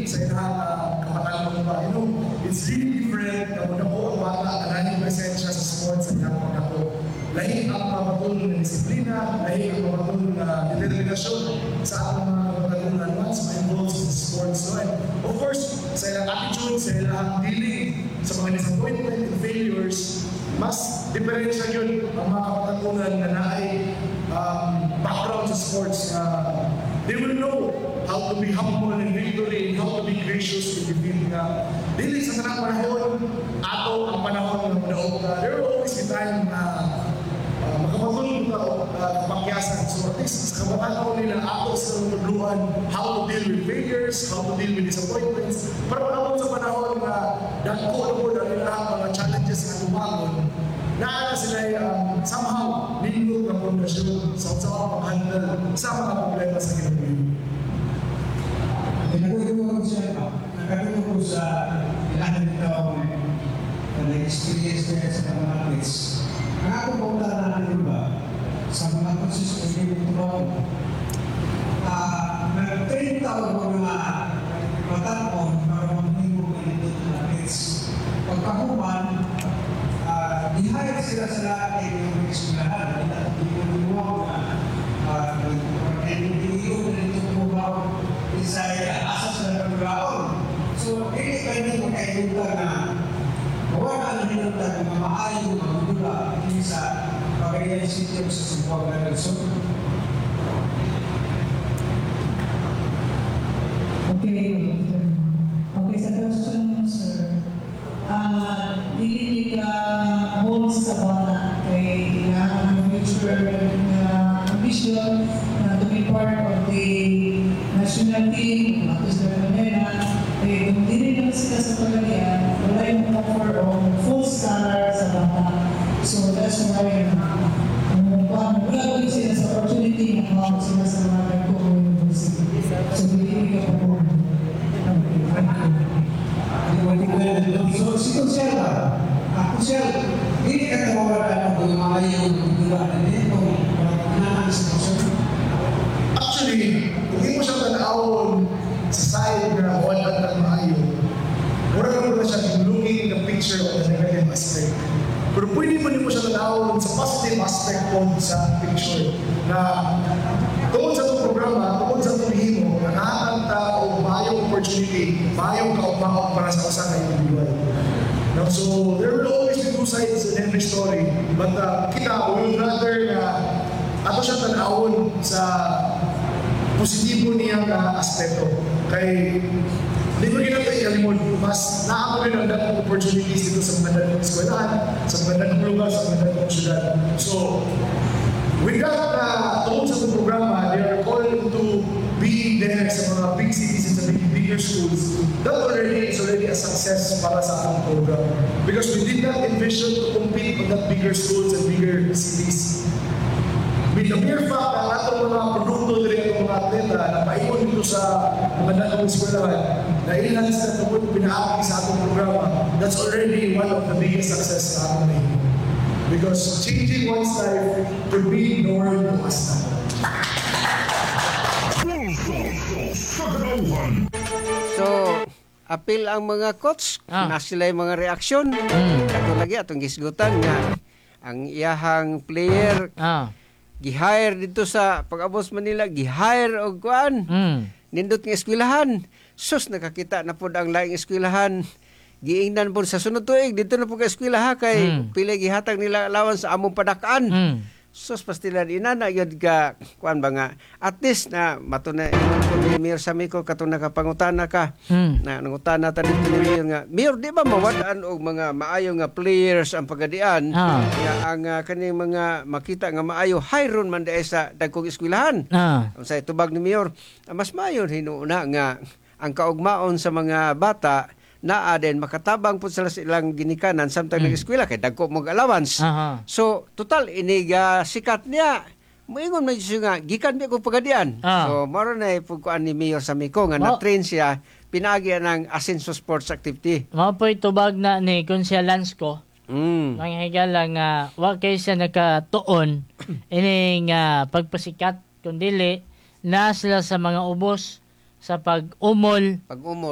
sa inahang kapataan mo ba? It's really different na muna po ang bata na presensya sa sports sa inahang pagkako. Lahi ang mapatuloy na disiplina, lahi ang mapatuloy na determinasyon sa ating mga kapatalunan once ma-involved sa sports. So, and of course, sa ilang attitude, sa ilang dealing sa mga disappointment and failures, mas diferensya yun ang mga kapatalunan na naay background sa sports. They will know how to be humble in victory and how to be gracious in defeat. Dili sa tanang panahon, ato ang panahon ng panahon. There will always be time na makapatulog na kapakyasan. So at least sa kabataan nila, ato sa nagluhan how to deal with failures, how to deal with disappointments. Para panahon sa panahon na dagko na po na nila mga challenges na tumangon, naala sila somehow nindot na pundasyon sa pag-handle sa mga problema sa kinabuhi. Nagkatuloy ko sa ilan nito na experience ko sa mga athletes. Ang ako paula na natin ba sa mga consistent nito nag-train tao ng mga matapon para mag-hingo ng ito ng athletes. Pagkakuman, di-hire sila sa lahat ng mga eskwelahan. Hindi ko lumaw na NPO na ito kumabaw sa asas na pagkaon. So, hindi kayo magkaibutan na wala na nilutan na maayong magdula sa pagkailan system sa sumpang na Nelson. Okay, sa question, sir. Dili ka holds sa bata kay ang future ambition to be part of the national team, Matos de Manila. Kung dili naman sila sa pagalian, wala yung offer of full scholar sa bata. So that's why wala sila sa opportunity na mawag sila sa mga nagko university. So dili ka po. So, si Kunsel ba? Kunsel, hindi ka tawagan ng mga yung dula na dito na sa Kunsel? Actually, kung hindi mo siya tanawon sa side na wala at maayo, mura na siya looking the picture of the negative aspect. Pero pwede mo siya tanawon sa positive aspect po sa picture na tungkol sa itong programa, tungkol sa itong himo, na nakakanta o maayong opportunity, maayong kaugmaon para sa usa ka individual. Now, so, there will always be two sides in every story. But kita, we would rather na ato siya tanawon sa positibo niyang aspeto. Kay, hindi ko ginagawa mas naamo rin ang dating opportunities dito sa magandang eskwelahan, sa magandang lugar, sa magandang syudad. So, with that, tungkol sa itong programa, they are called to be there sa mga big cities and sa bigger schools. That already is already a success para sa ating program. Because we did not envision to compete on that bigger schools and bigger cities. With the mere fact na atong mga produkto dito ng mga atleta na paikon dito sa mga dakong eskwelahan na ilan sa tungkol pinaaki sa atong programa, that's already one of the biggest success na ating. Because changing one's life could be normal to us now. So, apil ang mga coach, na sila yung mga reaksyon. Kato lagi atong gisgutan nga ang iyahang player gi-hire dito sa pag-abos Manila, gi-hire og kuan. Nindot nga eskwelahan. Sus nakakita na pud ang laing eskwelahan. Giingnan po sa sunod tuig dito na po ka eskwelaha kay pila gihatag nila allowance sa among padakaan. Sus pastila inana yun ka kuan ba nga at least na mato na ni Mayor Samiko kato nakapangutana ka na nangutana ta dito ni Mayor nga Mayor di ba mawadaan og mga maayo nga players ang pagadian ya ang kaning mga makita nga maayo hayron man dai sa dagkong eskwelahan unsa itubag ni Mayor mas maayo hinuuna nga ang kaugmaon sa mga bata naa din makatabang po sila sa ilang ginikanan samtang nag-eskwela kay dagko mo allowance. So total iniga sikat niya. Moingon man siya nga gikan mi ko pagadian. So maro na pugkuan ni Mayor Samiko nga na-train siya pinagi ng Asenso Sports Activity. Mao po itubag na ni Kunsel Lansco. Mga higala nga wa kay siya nakatuon ining pagpasikat kundi na sila sa mga ubos sa pag-umol